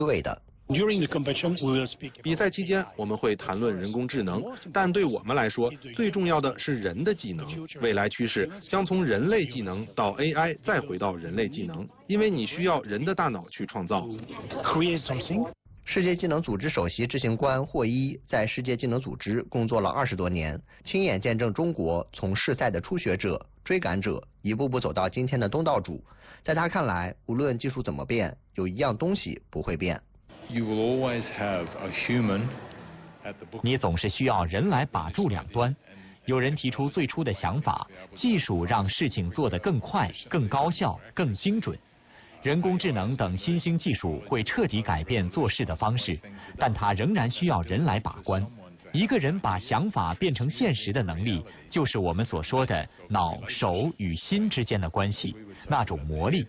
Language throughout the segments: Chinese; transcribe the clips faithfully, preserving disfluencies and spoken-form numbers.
位的。 比赛期间，我们会谈论人工智能，但对我们来说，最重要的是人的技能。未来趋势将从人类技能到 A I， 再回到人类技能，因为你需要人的大脑去创造。 世界技能组织首席执行官霍伊在世界技能组织工作了二十多年，亲眼见证中国从试赛的初学者、追赶者一步步走到今天的东道主。在他看来，无论技术怎么变，有一样东西不会变。 你总是需要人来把住两端。有人提出最初的想法，技术让事情做得更快、更高效、更精准。人工智能等新兴技术会彻底改变做事的方式，但它仍然需要人来把关。一个人把想法变成现实的能力，就是我们所说的脑、手与心之间的关系，那种魔力。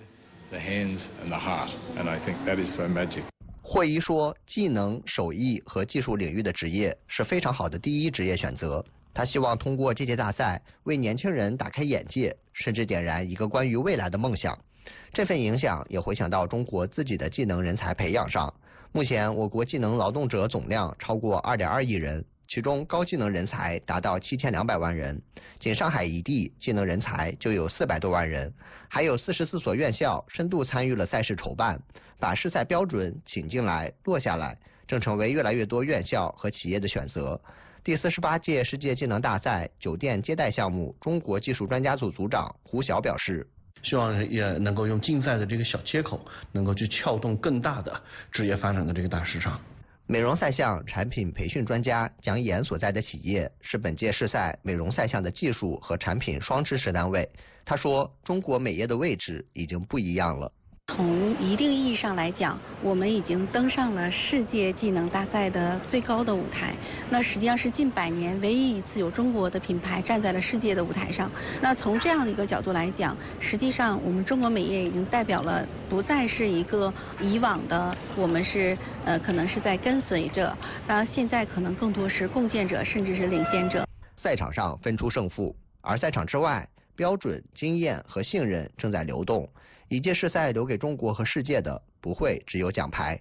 霍伊说，技能、手艺和技术领域的职业是非常好的第一职业选择。他希望通过这届大赛为年轻人打开眼界，甚至点燃一个关于未来的梦想。这份影响也回响到中国自己的技能人才培养上。目前，我国技能劳动者总量超过 二点二亿人，其中高技能人才达到七千两百万人，仅上海一地技能人才就有四百多万人，还有四十四所院校深度参与了赛事筹办，把试赛标准请进来、落下来，正成为越来越多院校和企业的选择。第四十八届世界技能大赛酒店接待项目中国技术专家组组长胡晓表示， 希望也能够用竞赛的这个小切口，能够去撬动更大的职业发展的这个大市场。 美容赛项产品培训专家蒋岩所在的企业是本届试赛美容赛项的技术和产品双支持单位。他说，中国美业的位置已经不一样了。 从一定意义上来讲，我们已经登上了世界技能大赛的最高的舞台。那实际上是近百年唯一一次有中国的品牌站在了世界的舞台上。那从这样的一个角度来讲，实际上我们中国美业已经代表了不再是一个以往的我们是呃可能是在跟随者，当然现在可能更多是共建者，甚至是领先者。 赛场上分出胜负，而赛场之外，标准、经验和信任正在流动。一届试赛留给中国和世界的不会只有奖牌。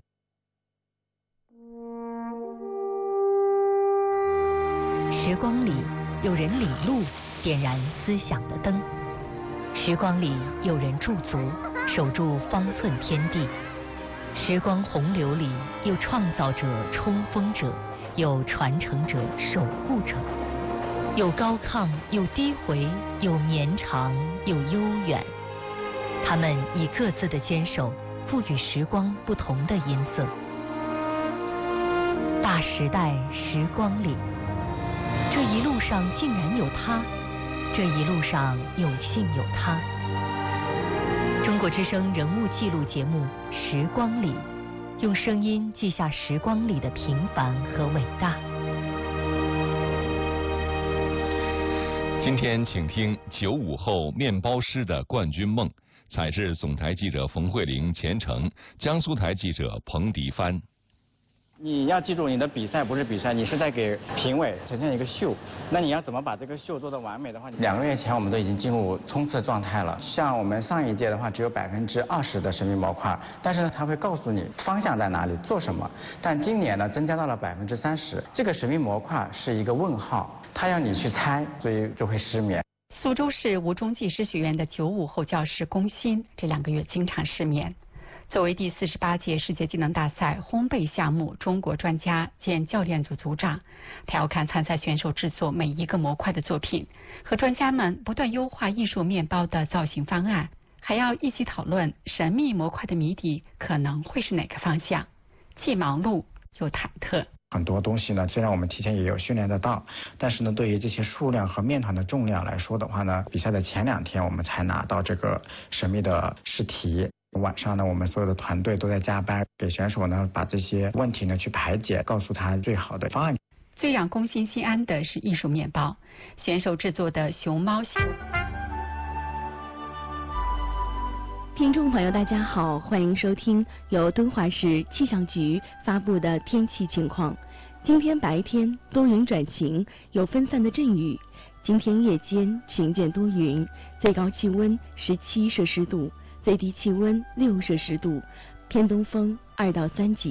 时光里有人领路，点燃思想的灯；时光里有人驻足，守住方寸天地；时光洪流里有创造者、冲锋者，有传承者、守护者，有高亢，有低回，有绵长，有悠远。他们以各自的坚守，赋予时光不同的音色。大时代时光里，这一路上竟然有他，这一路上有幸有他。中国之声人物记录节目《时光里》，用声音记下时光里的平凡和伟大。 今天请听九五后面包师的冠军梦。采制总台记者冯慧玲、钱程，江苏台记者彭迪帆。 你要记住，你的比赛不是比赛，你是在给评委呈现一个秀。那你要怎么把这个秀做得完美的话，两个月前我们都已经进入冲刺状态了。像我们上一届的话，只有百分之二十的神秘模块，但是呢，它会告诉你方向在哪里，做什么。但今年呢，增加到了百分之三十。这个神秘模块是一个问号，它要你去猜，所以就会失眠。 苏州市吴中技师学院的九五后教师龚鑫这两个月经常失眠。作为第四十八届世界技能大赛烘焙项目中国专家兼教练组组长，他要看参赛选手制作每一个模块的作品，和专家们不断优化艺术面包的造型方案，还要一起讨论神秘模块的谜底可能会是哪个方向，既忙碌又忐忑。 很多东西呢，虽然我们提前也有训练得到，但是呢，对于这些数量和面团的重量来说的话呢，比赛的前两天我们才拿到这个神秘的试题。晚上呢，我们所有的团队都在加班，给选手呢把这些问题呢去排解，告诉他最好的方案。 最让龚鑫心安的是艺术面包，选手制作的熊猫。 听众朋友大家好，欢迎收听由敦化市气象局发布的天气情况。今天白天多云转晴，有分散的阵雨。今天夜间晴间多云，最高气温十七摄氏度，最低气温六摄氏度，偏东风二二到三级。